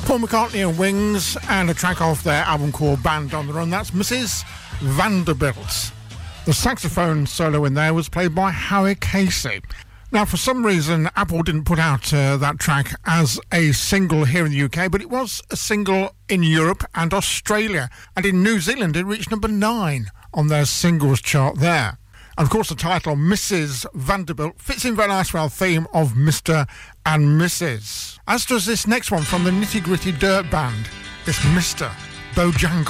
Paul McCartney and Wings, and a track off their album called Band on the Run. That's Mrs. Vanderbilt. The saxophone solo in there was played by Howie Casey. Now, for some reason, Apple didn't put out that track as a single here in the UK, but it was a single in Europe and Australia. And in New Zealand, it reached number 9 on their singles chart there. And, of course, the title, Mrs. Vanderbilt, fits in very nice with our theme of Mr. and Mrs. As does this next one from the Nitty Gritty Dirt Band, this Mr. Bojangle.